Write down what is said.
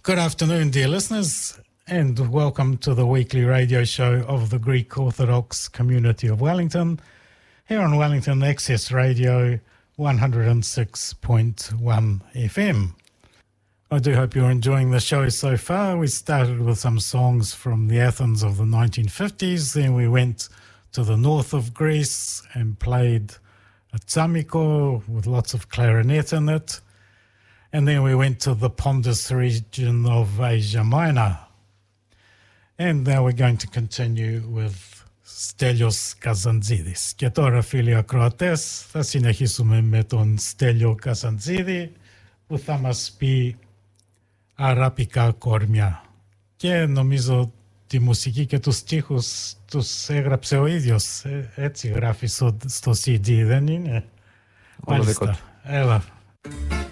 Good afternoon, dear listeners, and welcome to the weekly radio show of the Greek Orthodox Community of Wellington, here on Wellington Access Radio 106.1 FM. I do hope you're enjoying the show so far. We started with some songs from the Athens of the 1950s, then we went to the north of Greece and played a tsamiko with lots of clarinet in it. And then we went to the Pontus region of Asia Minor. And now we're going to continue with Stelios Kazantzidis. Και τώρα, φίλοι ακροατές, θα συνεχίσουμε με τον Στέλιο Καζαντζίδη που θα μας πει αράπικα κορμιά. Και νομίζω τη μουσική και τους στίχους τους έγραψε ο ίδιος. Έτσι γράφει στο CD, δεν είναι? Όλο δικό του. Έλα.